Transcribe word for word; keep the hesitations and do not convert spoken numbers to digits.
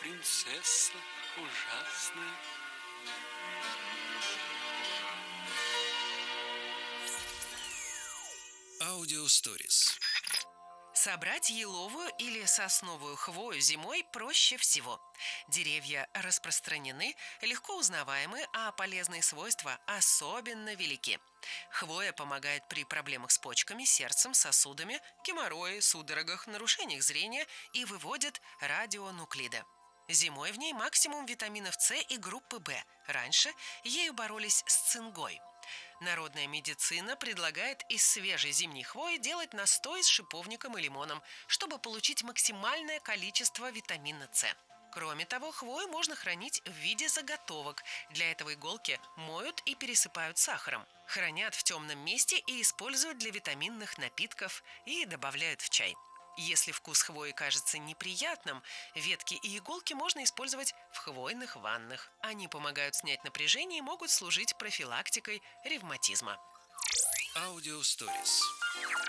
принцесса ужасная. Аудиосторис. Собрать еловую или сосновую хвою зимой проще всего. Деревья распространены, легко узнаваемы, а полезные свойства особенно велики. Хвоя помогает при проблемах с почками, сердцем, сосудами, геморрое, судорогах, нарушениях зрения и выводит радионуклиды. Зимой в ней максимум витаминов С и группы В. Раньше ею боролись с цингой. Народная медицина предлагает из свежей зимней хвои делать настой с шиповником и лимоном, чтобы получить максимальное количество витамина С. Кроме того, хвою можно хранить в виде заготовок. Для этого иголки моют и пересыпают сахаром. Хранят в темном месте и используют для витаминных напитков и добавляют в чай. Если вкус хвои кажется неприятным, ветки и иголки можно использовать в хвойных ваннах. Они помогают снять напряжение и могут служить профилактикой ревматизма. Аудиосторис.